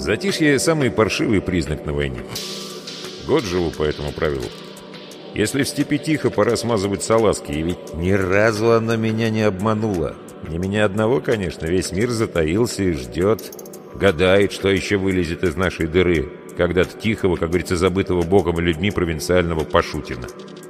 Затишье — самый паршивый признак на войне. Год живу по этому правилу. Если в степи тихо, пора смазывать салазки. И ведь ни разу она меня не обманула. Не меня одного, конечно. Весь мир затаился и ждет. Гадает, что еще вылезет из нашей дыры. Когда-то тихого, как говорится, забытого богом и людьми провинциального Пашутина.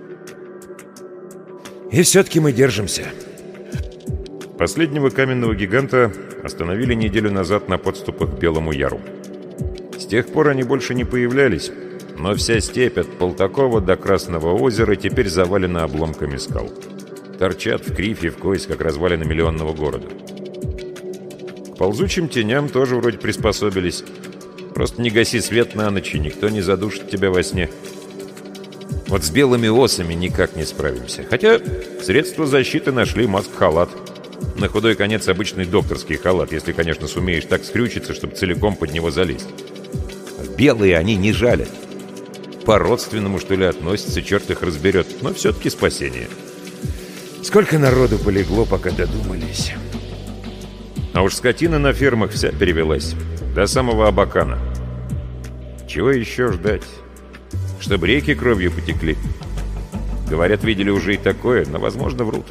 И все-таки мы держимся. Последнего каменного гиганта остановили неделю назад на подступах к Белому Яру. С тех пор они больше не появлялись, но вся степь от Полтакова до Красного озера теперь завалена обломками скал. Торчат в кривь и в кость, как развалины миллионного города. К ползучим теням тоже вроде приспособились. Просто не гаси свет на ночь, и никто не задушит тебя во сне. Вот с белыми осами никак не справимся. Хотя средства защиты нашли, маск-халат. На худой конец обычный докторский халат, если, конечно, сумеешь так скрючиться, чтобы целиком под него залезть. Белые они не жалят. По-родственному, что ли, относятся, черт их разберет. Но все-таки спасение. Сколько народу полегло, пока додумались. А уж скотина на фермах вся перевелась. До самого Абакана. Чего еще ждать? Чтобы реки кровью потекли. Говорят, видели уже и такое, но, возможно, врут.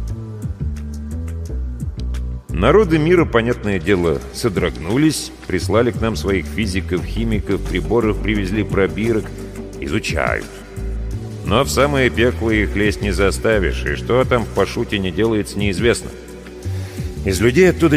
Народы мира, понятное дело, содрогнулись, прислали к нам своих физиков, химиков, приборов, привезли пробирок. Изучают. Но в самое пекло их лезть не заставишь, и что там в Пашутине делается, неизвестно. Из людей оттуда